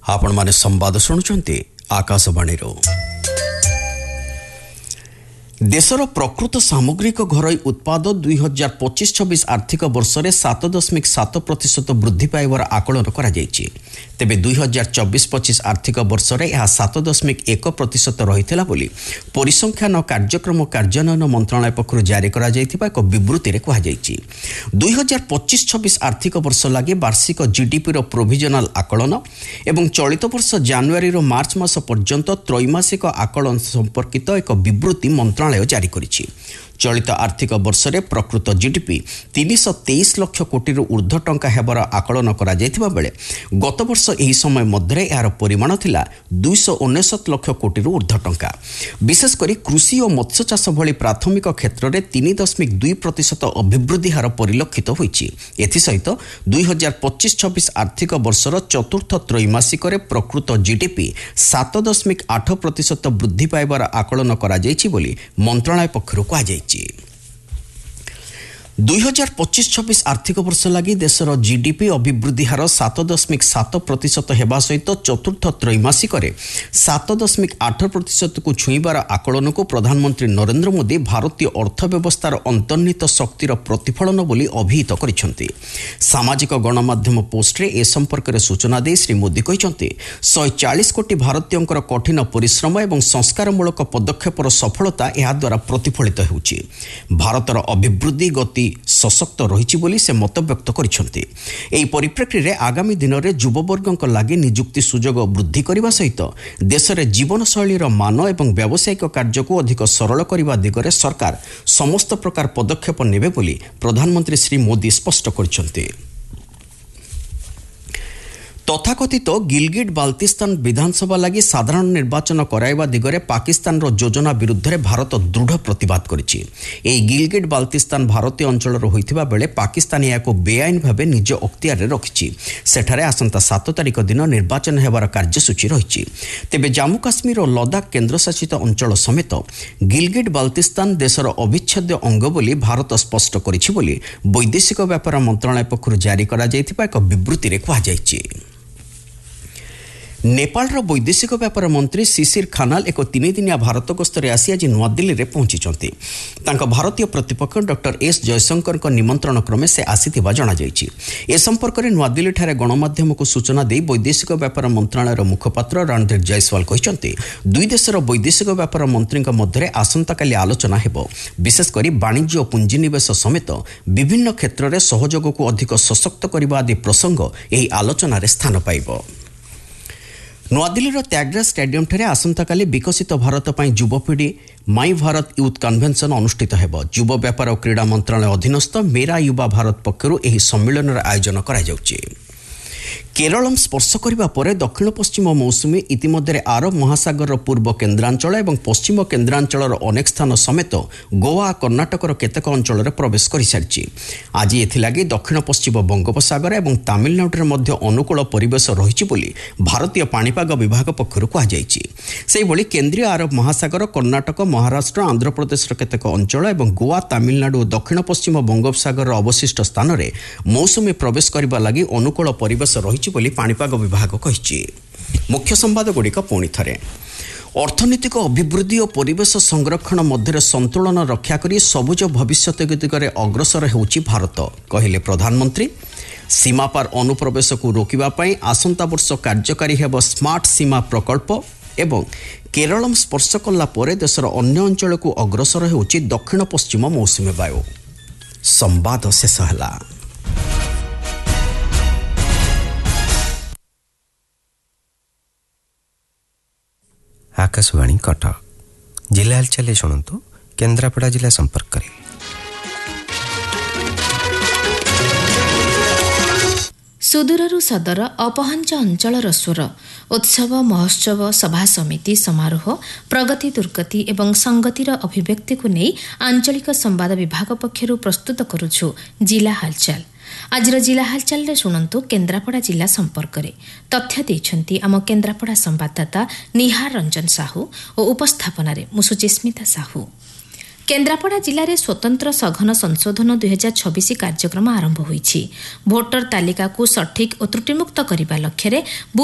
आपण माने संवाद शुणुचंती आकाशवाणी रो। देशर प्रकृत सामग्रिक घरोई उत्पाद 2025-26 आर्थिक वर्ष में 7.7% वृद्धि पाइबार आकलन करा जायछि। तेबे 2024-25 आर्थिक वर्ष में यह 7.1% रहिथिला बोली परिसंख्यान कार्यक्रम कार्यान्वयन मंत्रालय पक्षरु जारी करा जायथिबा एक विवृत्ति रे कहा जायछि। 2025-26 आर्थिक वर्ष लागि वार्षिक जीडीपी रो प्रोविजनल आकलन एवं चलित वर्ष जनवरी रो मार्च मास पर्यंत त्रैमासिक आकलन संपर्कित एक विवृत्ति मंत्रालय जारी करिछि। चलित आर्थिक वर्ष में प्रकृत जीडीपी 323 लाख कोटी ऊर्ध्व टंका हेबार आकलन करा जायथिबा बेले गत वर्ष एही समय मध्य यार परिमाण थिला 269 लाख कोटी ऊर्ध्व टंका। विशेषकर कृषि और मत्स्य चाष भली प्राथमिक क्षेत्र में 3.2% अभिवृद्धि हार परिलक्षित होइछि। एथिसहित 2025-26 आर्थिक वर्षर चतुर्थ त्रैमासिक प्रकृत जीडीपी 7.8% वृद्धि पाइबार आकलन करा जायछि बोली मंत्रालय पक्षरु कहा जायछि। 2025-26 आर्थिक वर्ष लगी देशर जीडीपी अभिवृद्धि हार 7.7% हेबा सहित चतुर्थ त्रैमासिक 7.8% को छुईबार आकलन को प्रधानमंत्री नरेंद्र मोदी भारतीय अर्थव्यवस्थार अंतर्निहित शक्तिर प्रतिफलन बोली अभिहित करिसेंति। सामाजिक गणमाध्यम पोस्ट रे ए संपर्क में सूचना दे श्री मोदी कहिसेंति 140 कोटी भारतीयंकर कठिन परिश्रम एवं संस्कारमूलक पदक्षेपर सफलता यह द्वारा प्रतिफलित होउछि। भारतर अभिवृद्धि गति सशक्त रही बोली से मत व्यक्त करिसेंति। एही परिप्रेक्षी रे आगामी दिन में युववर्गों लगी निजुक्ति सुजोग वृद्धि करने सहित देश में जीवनशैलीर मान एवं व्यावसायिक कार्य को अधिक सरल करने दिगरे सरकार समस्त प्रकार पदक्षेप नेबे बोली प्रधानमंत्री श्री मोदी स्पष्ट करिसेंति। तथाकथित गिलगिट बाल्तिस्तान विधानसभा लगी साधारण निर्वाचन कराइबा दिगरे पाकिस्तान रो योजना विरुद्ध रे भारत दृढ़ प्रतिवाद करिछि। एही गिलगिट बाल्तिस्तान भारतीय अंचल होइथिबा बेले पाकिस्तान याको बेआईन भाबे निज अख्तियार रे रखिछि। सेठारे आसंता 7 तारिख दिन निर्वाचन हेबार कार्यसूची रहिछि। तेबे जम्मू काश्मीर और लद्दाख केन्द्रशासित अंचल समेत गिलगिट बाल्तिस्तान देशर अविच्छेद्य अंग बोली भारत स्पष्ट करिछि बोली वैदेशिक व्यापार मंत्रालय पक्षरु जारी करा जायथिबा एक विवृत्ति रे कहा जायछि। नेपालर वैदेशिक व्यापार मंत्री शिशिर खानाल एक 3 दिनिया भारत गस्तरे आसी आज नुआदिल्ली रे पहुंचिचंती। तांका भारतीय प्रतिपक्ष डॉक्टर एस जयशंकर को निमंत्रण क्रमे से आसीथिबा जणा जायछि। ए संपर्क में नुआदिल्ली ठारे गणमाध्यम को सूचना दे वैदेशिक व्यापार मंत्रालयर मुखपात्र रणधीर जयसवाल कहिसंती दुई देशर वैदेशिक व्यापार मंत्री मध्य आसंता काली आलोचना हेबो। विशेषकर वाणिज्य और पुंजीनिवेश समेत विभिन्न क्षेत्र में सहयोग को अधिक सशक्त करने आदि प्रसंग एही आलोचना रे स्थान पाइबो। नुआदिल्लीर त्यागराज स्टेडियम ठारे आसंताकाली विकसित भारत पई युवपीढ़ी माई भारत यूथ कन्वेंशन अनुष्ठित हेबो। युव व्यापार और क्रीड़ा मंत्रालय अधीनस्थ मेरा युवा भारत पक्षरु एही सम्मेलन आयोजन करा जाउछि। केरलम स्पर्श करने पर दक्षिण पश्चिम मौसुमी इतिमध्य आरब महासागर पूर्व केन्द्रांचल और पश्चिम केन्द्रांचल अनेक स्थान समेत गोवा कर्णाटकर केतेक अंचल में प्रवेश कर सारी। आज एथिलागि दक्षिण पश्चिम बंगोपसागर और तमिलनाडु में मध्य अनुकूल परिवेश रही बोली भारतीय पाणीपाग विभाग पक्षरु कहुଯାଇଛି। सेहिभଳି केन्द्रीय आरब महासागर कर्णाटक महाराष्ट्र आंध्र प्रदेश केतेक अंचल और गोवा तमिलनाडु और दक्षिण पश्चिम बंगोपसागर अवशिष्ट स्थान में मौसुमी प्रवेश करने लगी अनुकूल परिवेश रही बोली पाणीपाग विभाग कहिछि। मुख्य संवाद गुड़िक पुणी थरे अर्थनैतिक अभिवृद्धि और परिवेश संरक्षण मध्य संतुलन रक्षा करी सबुज भविष्यत दिगरे अग्रसर होउछि भारत कहिले प्रधानमंत्री। सीमा पार अनुप्रवेश को रोकिबा पई आसंता वर्ष कार्यकारी हेब स्मार्ट सीमा प्रकल्प एवं केरलम स्पर्श कला परे देशर अन्य अंचल को अग्रसर होउछि दक्षिण पश्चिम मौसुमी वायु। संवाद शेष हला। आकाशवाणी कटक जिला हालचाल शुणु केन्द्रापड़ा जिला संपर्क करें। सुदूररू सदर अपहंच अंचलर स्वर उत्सव महोत्सव सभा समिति समारोह प्रगति दुर्गति एवं संगतिर अभिव्यक्ति को नहीं आंचलिक संवाद विभाग पक्षरु प्रस्तुत करुछु जिला हालचाल। आजिर जिला हालचाल रे शुणंतु केन्द्रापड़ा जिला संपर्क रे तथ्य देछंती आम केन्द्रापड़ा संवाददाता निहार रंजन साहू और उपस्थापन रे मु सुचिस्मिता साहू। केन्द्रापड़ा जिले में स्वतंत्र सघन संशोधन 2026 कार्यक्रम आरंभ होईछि। भोटर तालिका को सठिक और त्रुटिमुक्त करने लक्ष्य